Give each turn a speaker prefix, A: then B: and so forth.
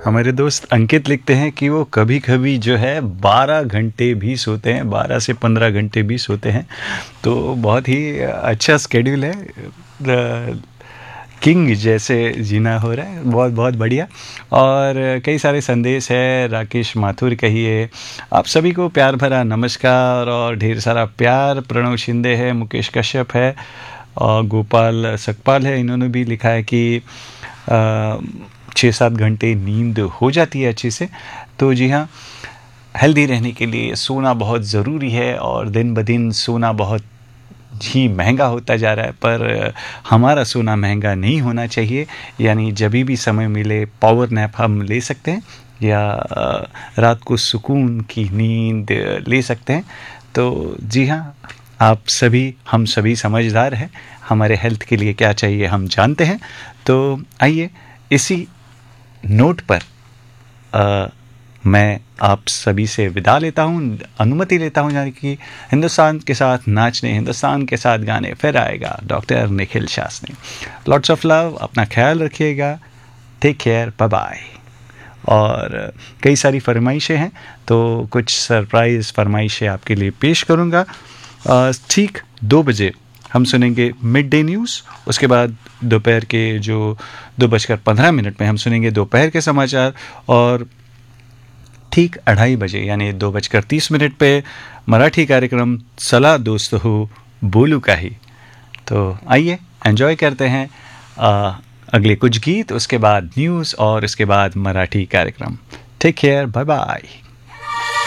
A: हमारे दोस्त अंकित लिखते हैं कि वो कभी कभी जो है 12 घंटे भी सोते हैं, 12 से 15 घंटे भी सोते हैं। तो बहुत ही अच्छा स्केड्यूल है, किंग जैसे जीना हो रहा है, बहुत बहुत बढ़िया। और कई सारे संदेश है। राकेश माथुर कहिए, आप सभी को प्यार भरा नमस्कार और ढेर सारा प्यार। प्रणव शिंदे है, मुकेश कश्यप है और गोपाल सकपाल है। इन्होंने भी लिखा है कि 6-7 घंटे नींद हो जाती है अच्छे से। तो जी हाँ, हेल्दी रहने के लिए सोना बहुत ज़रूरी है और दिन ब दिन सोना बहुत ही महंगा होता जा रहा है, पर हमारा सोना महंगा नहीं होना चाहिए। यानी जब भी समय मिले पावर नैप हम ले सकते हैं या रात को सुकून की नींद ले सकते हैं। तो जी हाँ, आप सभी, हम सभी समझदार हैं, हमारे हेल्थ के लिए क्या चाहिए हम जानते हैं। तो आइए इसी नोट पर मैं आप सभी से विदा लेता हूँ, अनुमति लेता हूँ, यानी कि हिंदुस्तान के साथ नाचने, हिंदुस्तान के साथ गाने फिर आएगा doctor Nikhil Shastri. Lots of love, अपना ख्याल रखिएगा, टेक केयर, बाय बाय। और कई सारी फरमाइशें हैं, तो कुछ सरप्राइज़ फरमाइशें आपके लिए पेश करूँगा। ठीक 2 बजे हम सुनेंगे मिड डे न्यूज़, उसके बाद दोपहर के जो 2:15 में हम सुनेंगे दोपहर के समाचार, और ठीक 2:30 बजे यानी 2:30 पे मराठी कार्यक्रम सलाह दोस्त हो बोलू काही। तो आइए एंजॉय करते हैं अगले कुछ गीत, उसके बाद न्यूज़ और उसके बाद मराठी कार्यक्रम। Take care, bye bye.